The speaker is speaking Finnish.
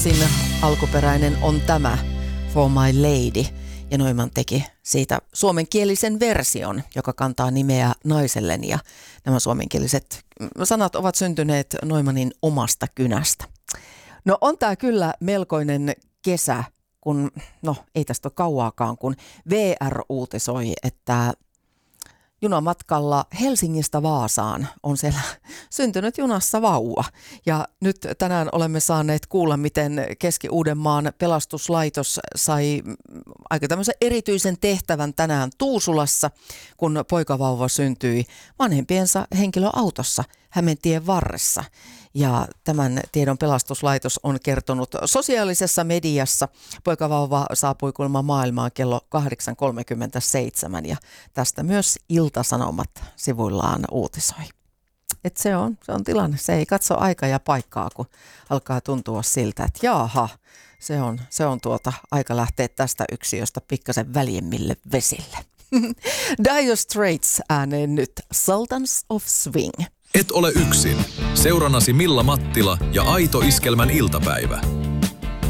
Sin alkuperäinen on tämä For My Lady, ja Neumann teki siitä suomenkielisen version, joka kantaa nimeä Naiselleni, ja nämä suomenkieliset sanat ovat syntyneet Neumannin omasta kynästä. No on tämä kyllä melkoinen kesä, kun, ei tästä ole kauaakaan, kun VR uutisoi, että junamatkalla Helsingistä Vaasaan on siellä syntynyt junassa vauva. Ja nyt tänään olemme saaneet kuulla, miten Keski-Uudenmaan pelastuslaitos sai aika tämmöisen erityisen tehtävän tänään Tuusulassa, kun poikavauva syntyi vanhempiensa henkilöautossa Hämeentien varressa. Ja tämän tiedon pelastuslaitos on kertonut sosiaalisessa mediassa. Poikavauva saapui kuulemma maailmaan kello 8.37 ja tästä myös Ilta-Sanomat sivuillaan uutisoi. Et se on tilanne. Se ei katso aikaa ja paikkaa, kun alkaa tuntua siltä, että jaaha, se on aika lähteä tästä yksiöstä pikkasen väljemmille vesille. Dire Straits ääneen nyt Sultans of Swing. Et ole yksin. Seurannasi Milla Mattila ja Aito Iskelmän iltapäivä.